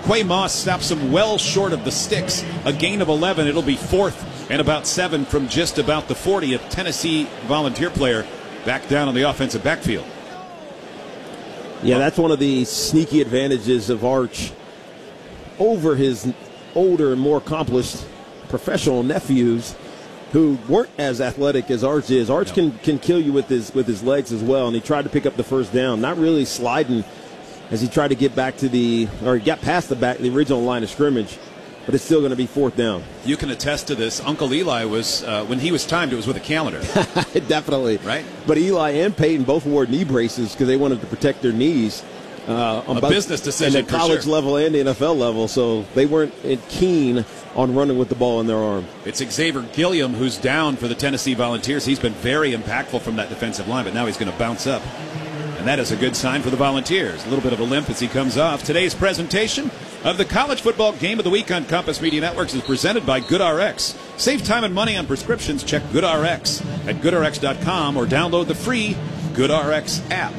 Quay Moss stops him well short of the sticks. A gain of 11. It'll be 4th and about 7 from just about the 40. A Tennessee Volunteer player back down on the offensive backfield. Yeah, that's one of the sneaky advantages of Arch over his older and more accomplished professional nephews who weren't as athletic as Arch is. Arch can kill you with his legs as well, and he tried to pick up the first down, not really sliding as he tried to get back to he got past the original line of scrimmage, but it's still going to be 4th down. You can attest to this. Uncle Eli was, when he was timed, it was with a calendar. Definitely. Right? But Eli and Peyton both wore knee braces because they wanted to protect their knees. A business decision at the college level and the NFL level, so they weren't keen on running with the ball in their arm. It's Xavier Gilliam who's down for the Tennessee Volunteers. He's been very impactful from that defensive line, but now he's going to bounce up. And that is a good sign for the Volunteers. A little bit of a limp as he comes off. Today's presentation of the College Football Game of the Week on Compass Media Networks is presented by GoodRx. Save time and money on prescriptions. Check GoodRx at GoodRx.com or download the free GoodRx app.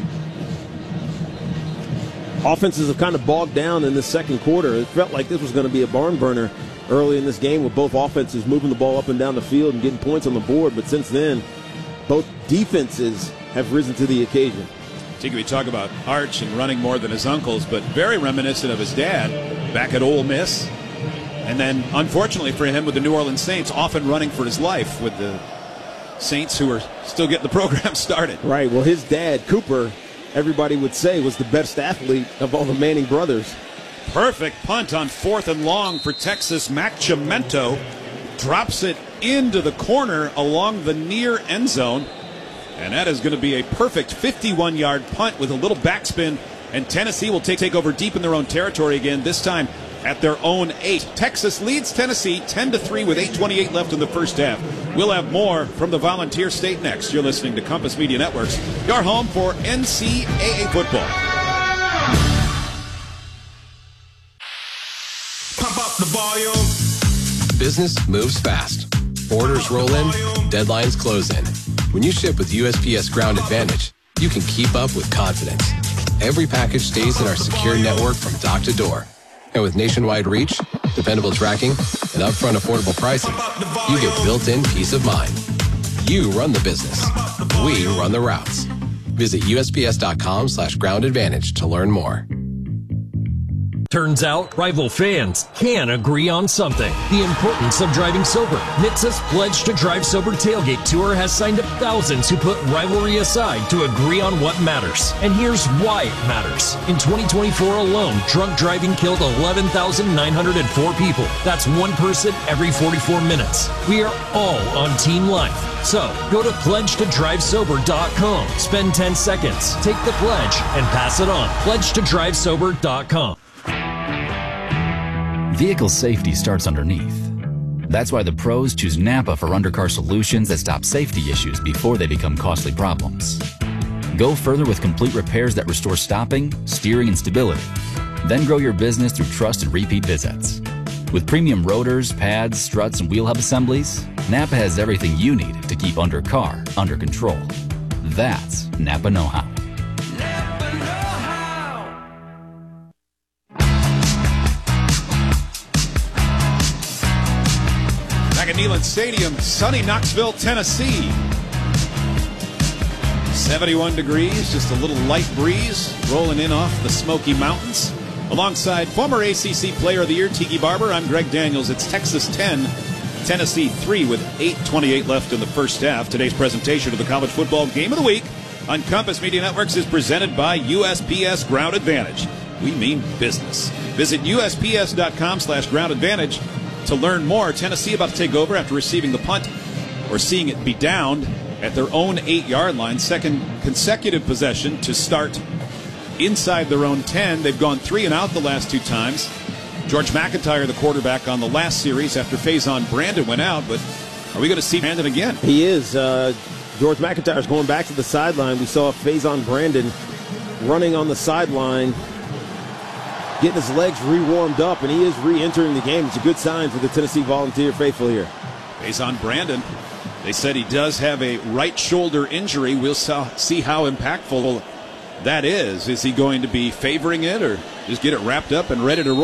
Offenses have kind of bogged down in the second quarter. It felt like this was going to be a barn burner early in this game with both offenses moving the ball up and down the field and getting points on the board. But since then, both defenses have risen to the occasion. We talk about Arch and running more than his uncles, but very reminiscent of his dad back at Ole Miss. And then, unfortunately for him, with the New Orleans Saints, often running for his life with the Saints who are still getting the program started. Right. Well, his dad, Cooper, everybody would say was the best athlete of all the Manning brothers. Perfect punt on 4th and long for Texas. Mac Chimento drops it into the corner along the near end zone. And that is going to be a perfect 51-yard punt with a little backspin. And Tennessee will take over deep in their own territory again, this time at their own 8. Texas leads Tennessee 10-3 with 8:28 left in the first half. We'll have more from the Volunteer State next. You're listening to Compass Media Networks, your home for NCAA football. Pump up the volume. Business moves fast. Orders roll in, deadlines close in. When you ship with USPS Ground Advantage, you can keep up with confidence. Every package stays in our secure network from dock to door. And with nationwide reach, dependable tracking, and upfront affordable pricing, you get built-in peace of mind. You run the business. We run the routes. Visit USPS.com/Ground Advantage to learn more. Turns out, rival fans can agree on something. The importance of driving sober. NHTSA's Pledge to Drive Sober Tailgate Tour has signed up thousands who put rivalry aside to agree on what matters. And here's why it matters. In 2024 alone, drunk driving killed 11,904 people. That's one person every 44 minutes. We are all on Team Life. So, go to pledgetodrivesober.com. Spend 10 seconds, take the pledge, and pass it on. Pledgetodrivesober.com. Vehicle safety starts underneath. That's why the pros choose Napa for undercar solutions that stop safety issues before they become costly problems. Go further with complete repairs that restore stopping, steering, and stability. Then grow your business through trust and repeat visits. With premium rotors, pads, struts, and wheel hub assemblies, Napa has everything you need to keep undercar under control. That's Napa know-how. At Neyland Stadium, sunny Knoxville, Tennessee. 71 degrees, just a little light breeze rolling in off the Smoky Mountains. Alongside former ACC Player of the Year, Tiki Barber, I'm Greg Daniels. It's Texas 10, Tennessee 3 with 8:28 left in the first half. Today's presentation of the College Football Game of the Week on Compass Media Networks is presented by USPS Ground Advantage. We mean business. Visit USPS.com/Ground Advantage to learn more. Tennessee about to take over after receiving the punt or seeing it be downed at their own 8-yard line. Second consecutive possession to start inside their own 10. They've gone 3 and out the last 2 times. George McIntyre, the quarterback on the last series after Faison Brandon went out, but are we going to see Brandon again? He is. George McIntyre is going back to the sideline. We saw Faison Brandon running on the sideline, getting his legs re-warmed up, and he is re-entering the game. It's a good sign for the Tennessee Volunteer faithful here. Faison Brandon, they said he does have a right shoulder injury. We'll see how impactful that is. Is he going to be favoring it or just get it wrapped up and ready to roll?